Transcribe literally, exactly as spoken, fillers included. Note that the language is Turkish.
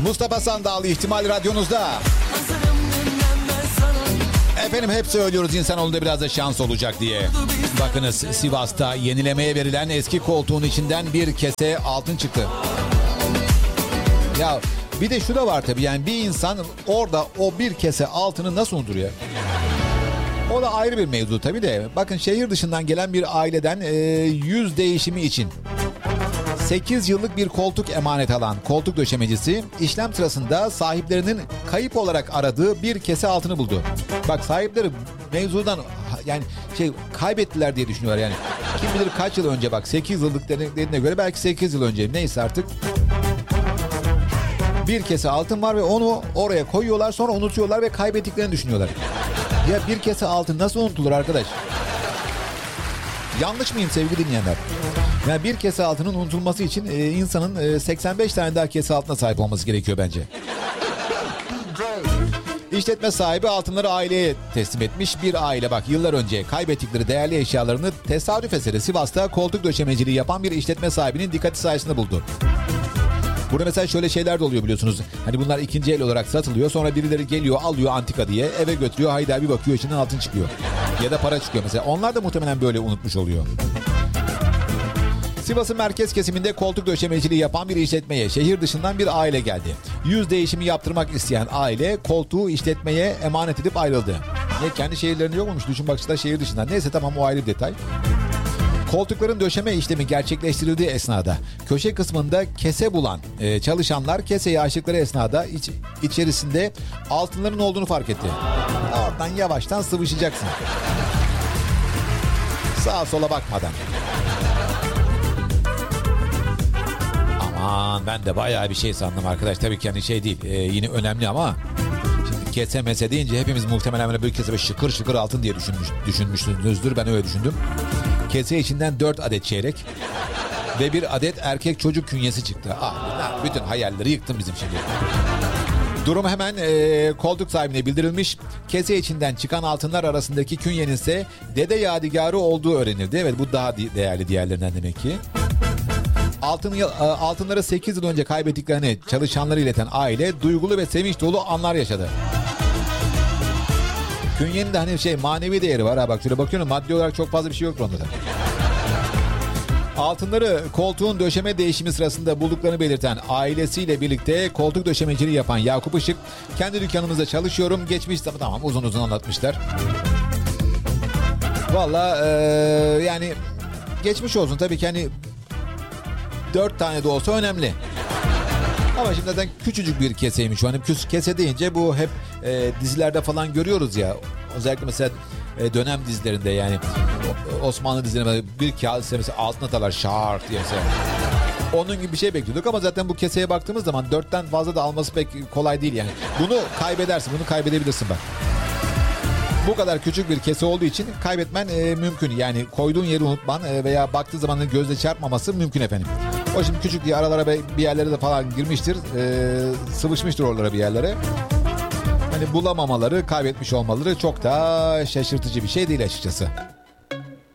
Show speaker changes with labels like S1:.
S1: Mustafa Sandal İhtimal Radyonuzda. Efendim hep söylüyoruz insanoğlunda biraz da şans olacak diye. Bakınız Sivas'ta yenilemeye verilen eski koltuğun içinden bir kese altın çıktı. Ya bir de şu da var tabii, yani bir insan orada o bir kese altını nasıl unutur ya? O da ayrı bir mevzu tabii de. Bakın şehir dışından gelen bir aileden e, yüz değişimi için sekiz yıllık bir koltuk emanet alan koltuk döşemecisi işlem sırasında sahiplerinin kayıp olarak aradığı bir kese altını buldu. Bak sahipleri mevzudan yani şey kaybettiler diye düşünüyorlar yani. Kim bilir kaç yıl önce, bak sekiz yıllık dediğine göre belki sekiz yıl önce, neyse artık. Bir kese altın var ve onu oraya koyuyorlar, sonra unutuyorlar ve kaybettiklerini düşünüyorlar. Ya bir kese altın nasıl unutulur arkadaş? Yanlış mıyım sevgili dinleyenler? Yani bir kese altının unutulması için e, insanın e, seksen beş tane daha kese altına sahip olması gerekiyor bence. İşletme sahibi altınları aileye teslim etmiş. Bir aile bak yıllar önce kaybettikleri değerli eşyalarını tesadüf eseri Sivas'ta koltuk döşemeciliği yapan bir işletme sahibinin dikkati sayesinde buldu. Burada mesela şöyle şeyler de oluyor biliyorsunuz. Hani bunlar ikinci el olarak satılıyor. Sonra birileri geliyor alıyor antika diye eve götürüyor. Haydi bir bakıyor içinden altın çıkıyor. Ya da para çıkıyor mesela. Onlar da muhtemelen böyle unutmuş oluyor. Sivas'ın merkez kesiminde koltuk döşemeciliği yapan bir işletmeye şehir dışından bir aile geldi. Yüz değişimi yaptırmak isteyen aile koltuğu işletmeye emanet edip ayrıldı. Ne kendi şehirlerinde yok muymuş? Düşün bakışta şehir dışından. Neyse tamam, o ayrı bir detay. Koltukların döşeme işlemi gerçekleştirildiği esnada köşe kısmında kese bulan e, çalışanlar keseyi açtıkları esnada iç, içerisinde altınların olduğunu fark etti. Oradan yavaştan sıvışacaksın. Sağa sola bakmadan. Aman ben de bayağı bir şey sandım arkadaş. Tabii ki hani şey değil e, yine önemli ama şimdi kese mese deyince hepimiz muhtemelen böyle bir kese böyle şıkır şıkır altın diye düşünmüş, düşünmüşsünüzdür. Ben öyle düşündüm. Kese içinden dört adet çeyrek ve bir adet erkek çocuk künyesi çıktı. Ah, bütün hayalleri yıktın bizim şimdi. Durum hemen e, koltuk sahibine bildirilmiş. Kese içinden çıkan altınlar arasındaki künyenin ise dede yadigarı olduğu öğrenildi. Evet, bu daha değerli diğerlerinden demek ki. Altın, altınları sekiz yıl önce kaybettiklerini çalışanları ileten aile duygulu ve sevinç dolu anlar yaşadı. Künyenin de hani şey manevi değeri var ha, bak şöyle bakıyorum maddi olarak çok fazla bir şey yok onda da. Altınları koltuğun döşeme değişimi sırasında bulduklarını belirten ailesiyle birlikte koltuk döşemeciliği yapan Yakup Işık, kendi dükkanımızda çalışıyorum, geçmiş zaman tamam uzun uzun anlatmışlar. Valla ee, yani geçmiş olsun tabii ki, hani dört tane de olsa önemli. Ama şimdi zaten küçücük bir keseymiş. Hani kese deyince bu hep e, dizilerde falan görüyoruz ya. Özellikle mesela e, dönem dizilerinde yani Osmanlı dizilerinde bir kağıt mesela altına atarlar şart diye mesela. Onun gibi bir şey bekliyorduk ama zaten bu keseye baktığımız zaman dörtten fazla da alması pek kolay değil yani. Bunu kaybedersin, bunu kaybedebilirsin bak. Bu kadar küçük bir kese olduğu için kaybetmen e, mümkün. Yani koyduğun yeri unutman e, veya baktığı zaman gözle çarpmaması mümkün efendim. O şimdi küçük diye aralara bir yerlere de falan girmiştir. E, sıvışmıştır oralara bir yerlere. Hani bulamamaları, kaybetmiş olmaları çok da şaşırtıcı bir şey değil açıkçası.